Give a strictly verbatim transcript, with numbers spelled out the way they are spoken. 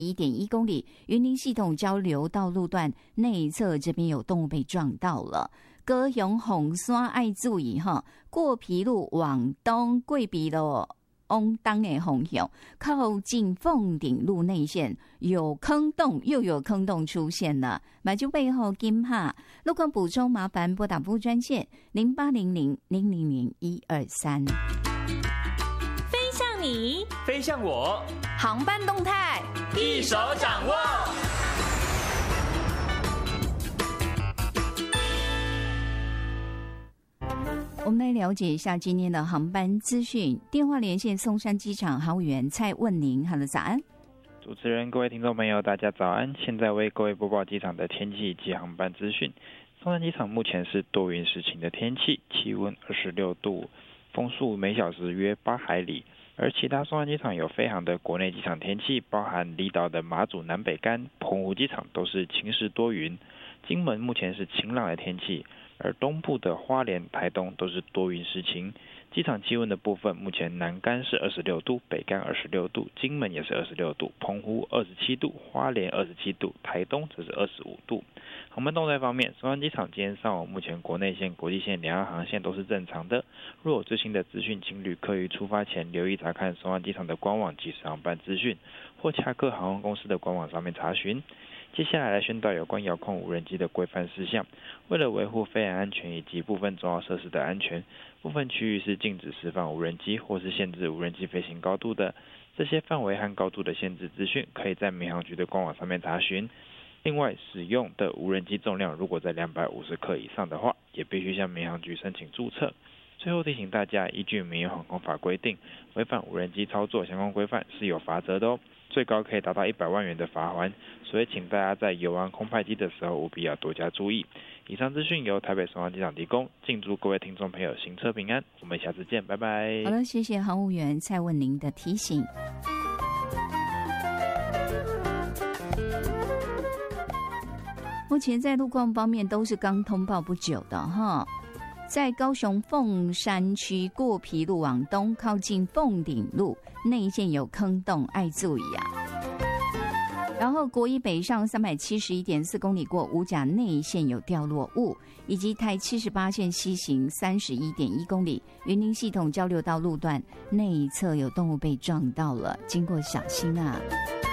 一点一公里，云林系统交流道路段内侧这边有动物被撞到了。高雄红山爱注意哈，过皮路往东贵鼻路往东的方向，靠近凤顶路内线有坑洞，又有坑洞出现了，马就背后金哈。路况补充，麻烦拨打服务专线零八零零零零零一二三。 飞向你， 飞向我， 航班动态一手掌握。 我们来了解一下今天的航班资讯。电话连线松山机场航务员蔡问宁，好了，早安。 主持人、各位听众朋友，大家早安！现在为各位播报机场的天气及航班资讯。松山机场目前是多云时晴的天气，气温二十六度，风速每小时约八海里。而其他松山机场有飞航的国内机场天气，包含离岛的马祖南北竿、澎湖机场都是晴时多云。金门目前是晴朗的天气。而东部的花莲、台东都是多云时晴。机场气温的部分，目前南竿是二十六度，北竿二十六度，金门也是二十六度，澎湖二十七度，花莲二十七度，台东则是二十五度。航班动态方面，松山机场今天上午目前国内线、国际线两岸航线都是正常的。若有最新的资讯，请旅客于出发前留意查看松山机场的官网及时航班资讯，或洽各航空公司的官网上面查询。接下来来宣导有关遥控无人机的规范事项。为了维护飞行安全以及部分重要设施的安全，部分区域是禁止释放无人机或是限制无人机飞行高度的。这些范围和高度的限制资讯，可以在民航局的官网上面查询。另外，使用的无人机重量如果在两百五十克以上的话，也必须向民航局申请注册。最后提醒大家，依据民用航空法规定，违反无人机操作相关规范是有罚则的哦，最高可以达到一百万元的罚锾。所以请大家在游玩空拍机的时候务必要多加注意。以上资讯由台北松山机场提供，敬祝各位听众朋友行车平安，我们下次见，拜拜。 好了，谢谢航务员蔡问宁的提醒。目前在路况方面都是刚通报不久的哈。在高雄凤山区过皮路往东，靠近凤顶路内线有坑洞，爱注意啊。然后国一北上三百七十一点四公里过五甲内线有掉落物，以及台七十八线西行三十一点一公里，云林系统交流道路段内侧有动物被撞到了，经过小心啊。